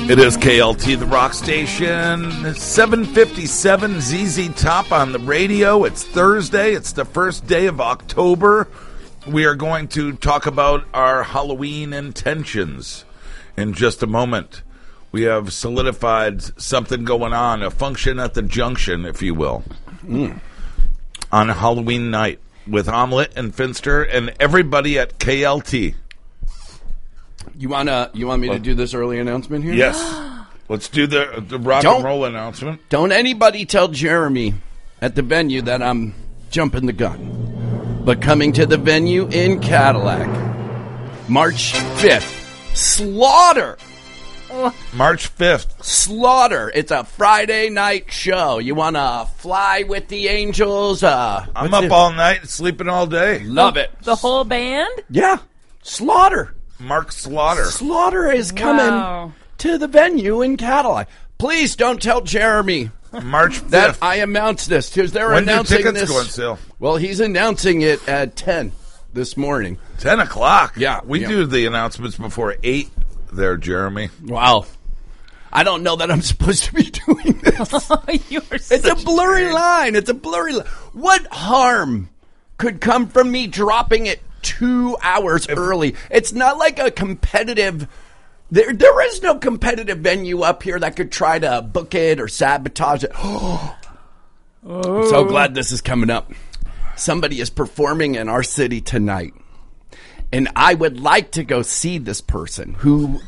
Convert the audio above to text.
It is KLT, the rock station, 757 ZZ Top on the radio. It's Thursday. It's the first day of October. We are going to talk about our Halloween intentions in just a moment. We have solidified something going on, a function at the junction, if you will, on Halloween night with Omelette and Finster and everybody at KLT. You want me to do this early announcement here? Yes. Let's do the rock and roll announcement. Don't anybody tell Jeremy at the venue that I'm jumping the gun. But coming to the venue in Cadillac, March 5th, Slaughter. March 5th. Slaughter. It's a Friday night show. You want to fly with the Angels? I'm up all night, sleeping all day. Love it. The whole band? Yeah. Slaughter. Mark Slaughter. Slaughter is coming to the venue in Cadillac. Please don't tell Jeremy March 5th. that I announced this, because they're When do announcing tickets this. go on sale? Well, he's announcing it at 10 this morning. 10 o'clock. Yeah, We yeah. do the announcements before 8 there, Jeremy. Wow. I don't know that I'm supposed to be doing this. It's a blurry line. It's a blurry line. What harm could come from me dropping it 2 hours early? It's not like a competitive... There is no competitive venue up here that could try to book it or sabotage it. I'm so glad this is coming up. Somebody is performing in our city tonight, and I would like to go see this person who